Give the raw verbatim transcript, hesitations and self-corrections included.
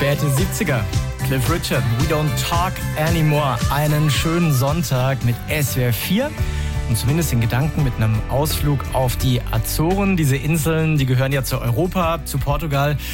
Späte siebziger. Cliff Richard, We Don't Talk Anymore. Einen schönen Sonntag mit S W R vier. Und zumindest in Gedanken mit einem Ausflug auf die Azoren. Diese Inseln, die gehören ja zu Europa, zu Portugal.